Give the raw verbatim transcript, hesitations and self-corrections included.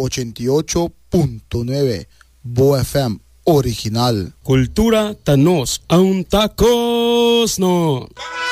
ochenta y ocho punto nueve Bo F M original. Cultura tanos, aun tacos no.